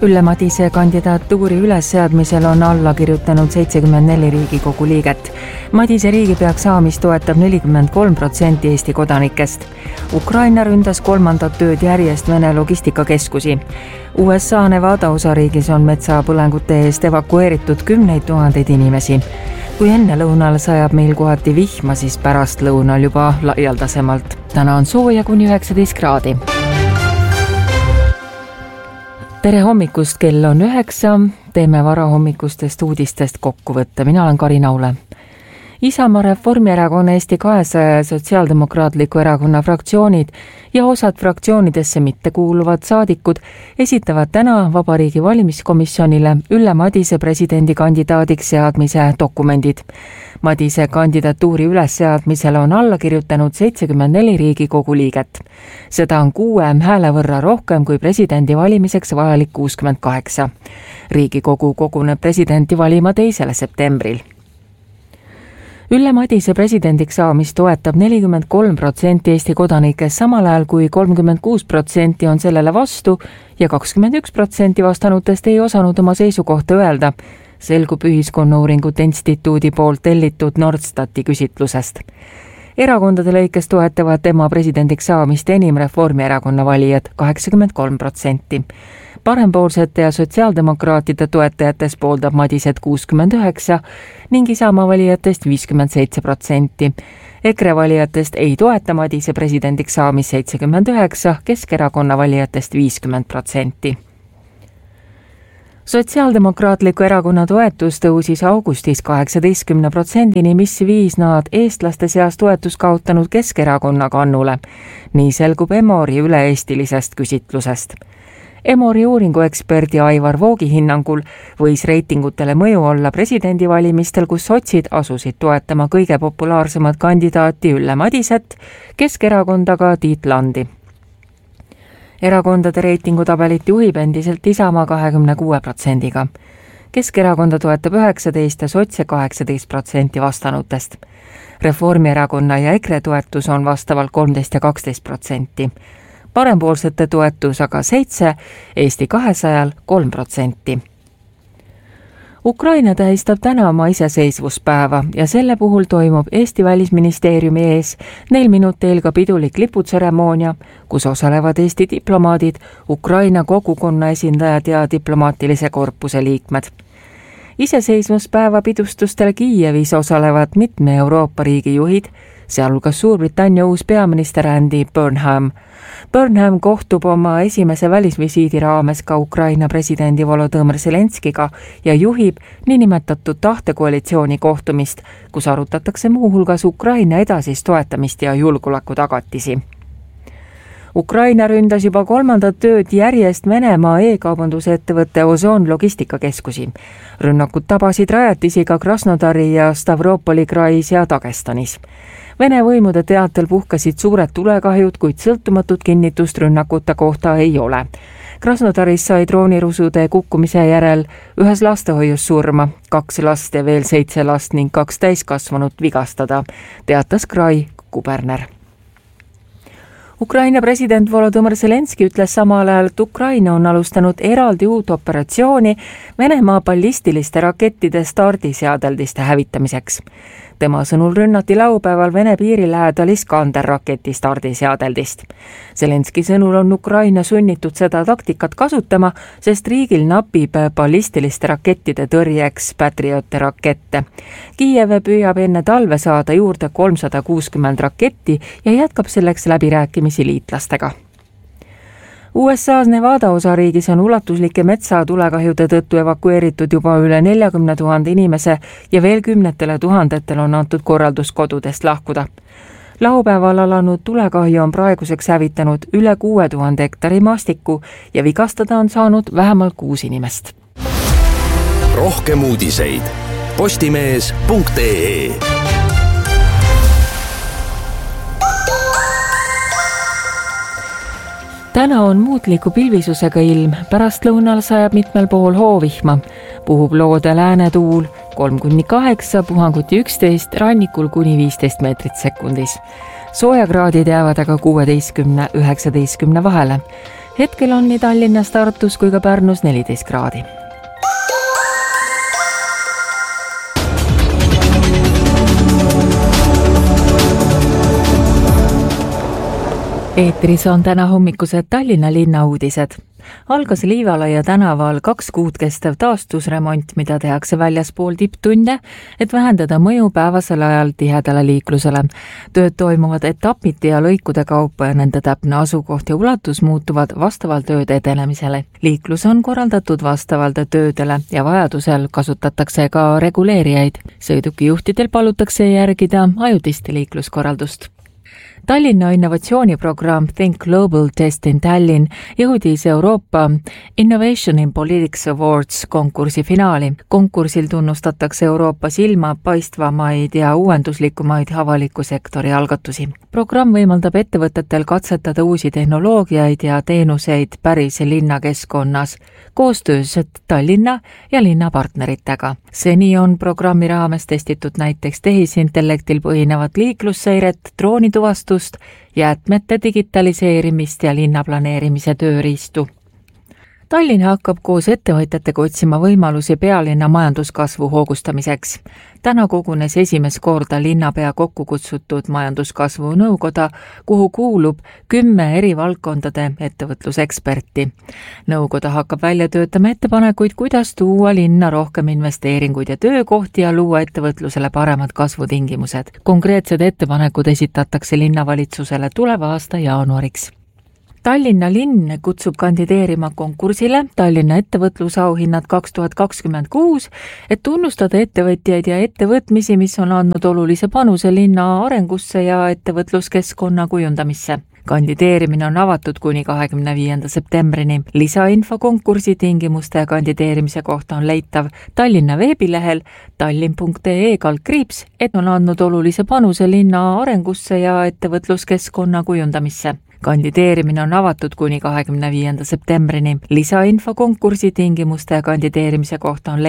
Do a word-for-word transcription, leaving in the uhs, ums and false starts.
Ülle Madise kandidatuuri ülesseadmisel on alla kirjutanud seitsekümmend neli Riigikogu liiget. Madise riigipeaks saamist toetab nelikümmend kolm protsenti Eesti kodanikest. Ukraina ründas kolmandat tööd järjest Vene logistikakeskusi. U S A Nevada osariigis on metsapõlengute eest evakueeritud kümneid tuhandeid inimesi. Kui enne lõunal sajab meil kohati vihma, siis pärast lõunal juba laialdasemalt. Täna on sooja kuni üheksateist kraadi. Tere hommikust, kell on üheksa, teeme varahommikustest uudistest kokkuvõtte. Mina olen Karin Aule. Isamaa, Reformierakonna, Eesti kahesaja ja Sotsiaaldemokraatliku erakonna fraktsioonid ja osad fraktsioonidesse mitte kuuluvad saadikud esitavad täna Vabariigi valimiskomisjonile Ülle Madise presidendikandidaadiks seadmise dokumendid. Madise kandidatuuri ülesseadmisele on alla kirjutanud seitsekümmend neli Riigikogu liiget. Seda on kuue hääle võrra rohkem kui presidendi valimiseks vajalik kuuskümmend kaheksa. Riigikogu koguneb presidenti valima teisele septembril. Ülle Madise presidendiks saamist toetab nelikümmend kolm protsenti Eesti kodanikest, samal ajal kui kolmkümmend kuus protsenti on sellele vastu ja kakskümmend üks protsenti vastanutest ei osanud oma seisukohta öelda, selgub Ühiskonnauuringute Instituudi poolt tellitud Nordstati küsitlusest. Erakondade lõikes toetavad tema presidendiks saamist enim Reformierakonna valijad kaheksakümmend kolm protsenti. Parempoolsete ja sotsiaaldemokraatide toetajatest pooldab Madiset kuuskümmend üheksa ning Isamaa valijatest viiskümmend seitse protsenti. EKRE valijatest ei toeta Madise presidendiks saamist seitsekümmend üheksa, Keskerakonna valijatest viiskümmend protsenti. Sotsiaaldemokraatliku erakonna toetus tõusis augustis kaheksateistkümne protsendini, mis viis nad eestlaste seas toetus kaotanud Keskerakonna kannule. Nii selgub Emori üle-eestilisest küsitlusest. Emori uuringueksperdi Aivar Voogi hinnangul võis reitingutele mõju olla presidendivalimistel, kus sotsid asusid toetama kõige populaarsemat kandidaati Ülle Madiset, Keskerakondaga Tiit Landi. Erakondade reitingutabelit juhib endiselt Isamaa kahekümne kuue protsendiga. Keskerakonda toetab üheksateist ja sotse kaheksateist protsenti vastanutest. Reformierakonna ja EKRE toetus on vastavalt kolmteist ja kaksteist protsenti. Parempoolsete toetus aga seitse, Eesti kahesajal kolm protsenti. Ukraina tähistab täna oma iseseisvuspäeva ja selle puhul toimub Eesti Välisministeeriumi ees neil minutil ka pidulik liputseremoonia, kus osalevad Eesti diplomaadid, Ukraina kogukonna esindajad ja diplomaatilise korpuse liikmed. Iseseisvuspäeva pidustustel Kiievis osalevad mitme Euroopa riigi juhid, sealhulgas Suurbritannia uus peaminister Andy Burnham. Burnham kohtub oma esimese välisvisiidi raames ka Ukraina presidendi Volodõmõr Zelenskiga ja juhib niinimetatud tahtekoalitsiooni kohtumist, kus arutatakse muuhulgas Ukraina edasist toetamist ja julgeoleku tagatisi. Ukraina ründas juba kolmandat tööd järjest Venemaa e-kaubandusettevõtte Ozon logistikakeskusi. Rünnakud tabasid rajatisi ka Krasnodari ja Stavropoli krais ja Dagestanis. Vene võimude teatel puhkasid suured tulekahjud, kuid sõltumatut kinnitust rünnakute kohta ei ole. Krasnodaris sai droonirusude kukkumise järel ühes lastehoius surma, kaks last ja veel seitse last ning kaks täiskasvanut vigastada, teatas Krai kuberner. Ukraina president Volodõmõr Zelenski ütles samal ajal, et Ukraina on alustanud eraldi uut operatsiooni Venemaa ballistiliste rakettide stardiseadeldiste hävitamiseks. Tema sõnul rünnati laupäeval Vene piiri lähedal Iskander raketi stardiseadeldist. Zelenski sõnul on Ukraina sunnitud seda taktikat kasutama, sest riigil napib ballistiliste rakettide tõrjeks Patriote rakette. Kiiev püüab enne talve saada juurde kolmsada kuuskümmend raketti ja jätkab selleks läbirääkimisi liitlastega. U S A Nevada osariigis on ulatuslike metsatulekahjude tõttu evakueeritud juba üle neljakümne tuhande inimese ja veel kümnetele tuhandetel on antud korraldus kodudest lahkuda. Laupäeval alanud tulekahju on praeguseks hävitanud üle kuue tuhande hektari maastiku ja vigastada on saanud vähemalt kuus inimest. Rohkem uudiseid postimees punkt ee. Täna on muutliku pilvisusega ilm, pärastlõunal sajab mitmel pool hoovihma, puhub loode läänetuul kolm kuni kaheksa, puhanguti üksteist, rannikul kuni viisteist meetrit sekundis. Soojakraadid jäävad aga kuueteistkümne üheksateistkümne vahele. hetkel on nii Tallinnas, Tartus kui ka Pärnus neliteist kraadi. Eetris on täna hommikused Tallinna linna uudised. Algas Liivalaia tänaval kaks kuud kestev taastusremont, mida tehakse väljaspool tipptunde, et vähendada mõju päevasel ajal tihedale liiklusele. Tööd toimuvad etapiti ja lõikude kaupa ja nende täpne asukoht ja ulatus muutuvad vastavalt tööde edenemisele. Liiklus on korraldatud vastavalt töödele ja vajadusel kasutatakse ka reguleerijaid. Sõidukijuhtidel palutakse järgida ajutist liikluskorraldust. Tallinna innovatsiooniprogramm Think Global Test in Tallinn jõudis Euroopa Innovation in Politics Awards konkursi finaali. Konkursil tunnustatakse Euroopa silma paistvamaid ja uuenduslikumaid avaliku sektori algatusi. Programm võimaldab ettevõtetel katsetada uusi tehnoloogiaid ja teenuseid päris linnakeskkonnas koostöös Tallinna ja linnapartneritega. Seni on programmi raames testitud näiteks tehisintellektil põhinevat liiklusseiret, droonituvastust, jäätmete digitaliseerimist ja linnaplaneerimise tööriistu. Tallinn hakkab koos ettevõtjatega otsima võimalusi pealinna majanduskasvu hoogustamiseks. Täna kogunes esimest korda linnapea kokku kutsutud majanduskasvu nõukoda, kuhu kuulub kümme eri valdkondade ettevõtluseksperti. Nõukoda hakkab välja töötama ettepanekuid, kuidas tuua linna rohkem investeeringuid ja töökohti ja luua ettevõtlusele paremad kasvutingimused. Konkreetsed ettepanekud esitatakse linnavalitsusele tuleva aasta jaanuariks. Tallinna linn kutsub kandideerima konkursile Tallinna ettevõtlusauhinnad kaks tuhat kakskümmend kuus, et tunnustada ettevõtjaid ja ettevõtmisi, mis on andnud olulise panuse linna arengusse ja ettevõtluskeskkonna kujundamisse. Kandideerimine on avatud kuni kahekümne viienda septembrini. Lisainfo konkursi tingimuste ja kandideerimise kohta on leitav Tallinna veebilehel tallinn punkt ee kaldkriips, et on andnud olulise panuse linna arengusse ja ettevõtluskeskkonna kujundamisse. Kandideerimine on avatud kuni kahekümne viienda septembrini. Lisainfo konkursi tingimuste ja kandideerimise kohta on